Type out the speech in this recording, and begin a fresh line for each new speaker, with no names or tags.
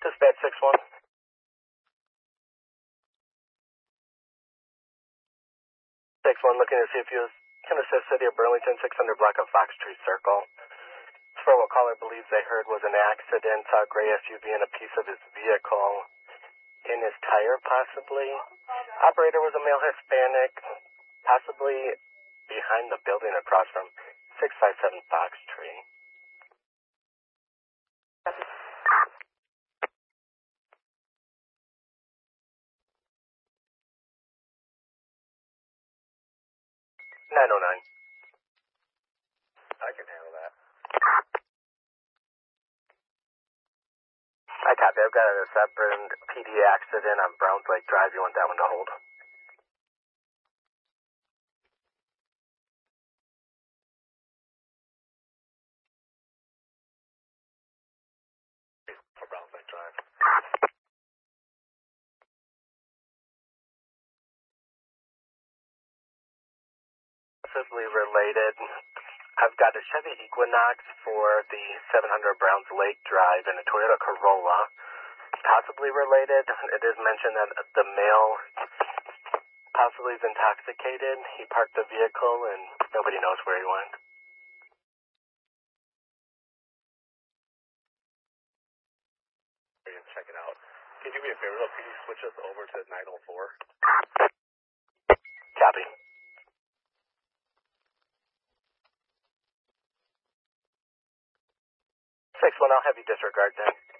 Dispatch 6-1. 6-1, looking to see if you can assist City of Burlington, 600 block of Fox Tree Circle. For what caller believes they heard was an accident, saw a gray SUV and a piece of his vehicle in his tire, possibly. Operator was a male Hispanic, possibly behind the building across from 657 Fox Tree.
Copy.
909. I can handle that. I copy. I've got a separate PD accident on Browns Lake Drive. You want that one to hold? For Browns Lake Drive. Possibly related. I've got a Chevy Equinox for the 700 Browns Lake Drive and a Toyota Corolla. Possibly related. It is mentioned that the male possibly is intoxicated. He parked the vehicle and nobody knows where he went. Check it out. Can you do me a favor though? Can you switch us over to 904? Copy. 6-1, I'll have you disregard that.